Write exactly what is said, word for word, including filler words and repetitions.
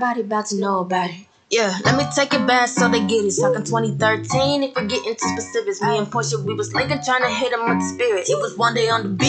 everybody about to know about it. Yeah, let me take it back so they get it. Talking twenty thirteen, if we get into specifics. Me and Portia, we was linking, trying to hit him with the spirit. It was one day on the beat.